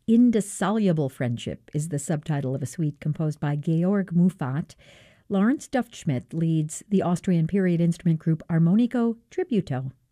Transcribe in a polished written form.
Indissoluble Friendship is the subtitle of a suite composed by Georg Muffat. Lawrence Duftschmidt leads the Austrian period instrument group Armonico Tributo.